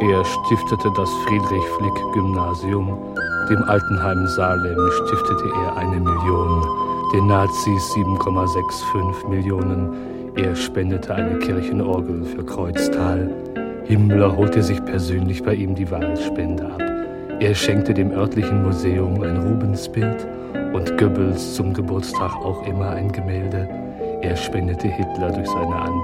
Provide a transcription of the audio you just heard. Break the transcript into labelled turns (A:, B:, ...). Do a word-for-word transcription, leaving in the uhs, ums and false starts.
A: Er stiftete das Friedrich-Flick-Gymnasium. Dem Altenheim Salem stiftete er eine Million, den Nazis sieben Komma fünfundsechzig Millionen. Er spendete eine Kirchenorgel für Kreuztal. Himmler holte sich persönlich bei ihm die Wahlspende ab. Er schenkte dem örtlichen Museum ein Rubensbild und Goebbels zum Geburtstag auch immer ein Gemälde. Er spendete Hitler durch seine Anwälte